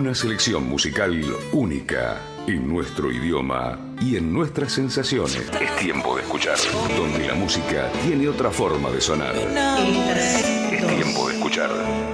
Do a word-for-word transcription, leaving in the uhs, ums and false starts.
Una selección musical única en nuestro idioma y en nuestras sensaciones. Es tiempo de escuchar, donde la música tiene otra forma de sonar. Es tiempo de escuchar.